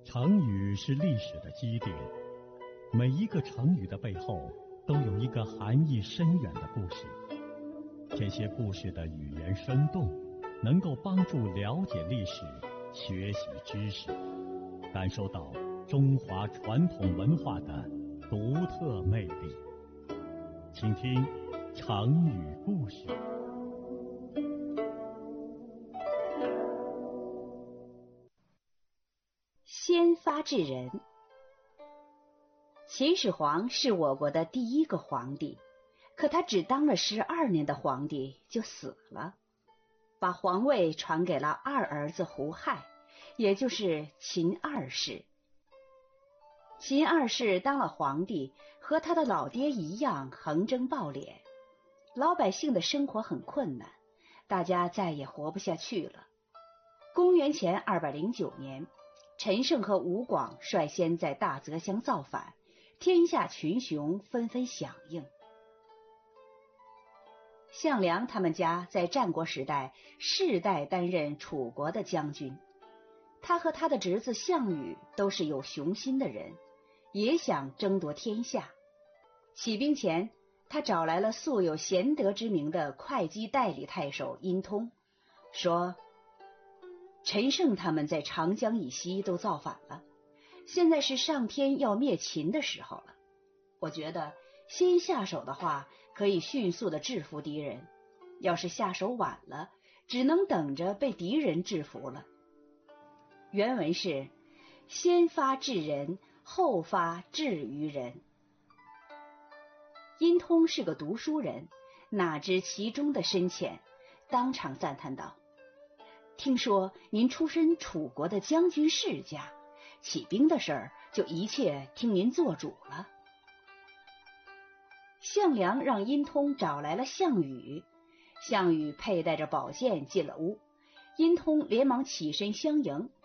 成语是历史的基点，每一个成语的背后都有一个含义深远的故事。这些故事的语言生动，能够帮助了解历史、学习知识，感受到中华传统文化的独特魅力。请听成语故事。 先发制人。秦始皇是我国的第一个皇帝，可他只当了12年的皇帝就死了，把皇位传给了二儿子胡亥，也就是秦二世。秦二世当了皇帝，和他的老爹一样横征暴敛，老百姓的生活很困难，大家再也活不下去了。公元前209年，陈胜和吴广率先在大泽乡造反，天下群雄纷纷响应。项梁他们家在战国时代世代担任楚国的将军，他和他的侄子项羽都是有雄心的人，也想争夺天下。起兵前，他找来了素有贤德之名的会稽代理太守殷通，说陈胜他们在长江以西都造反了，现在是上天要灭秦的时候了。我觉得先下手的话，可以迅速的制服敌人，要是下手晚了，只能等着被敌人制服了。原文是先发制人，后发制于人。殷通是个读书人，哪知其中的深浅，当场赞叹道：听说您出身楚国的将军世家，起兵的事儿就一切听您做主了。项梁让殷通找来了项羽，项羽佩戴着宝剑进了屋，殷通连忙起身相迎，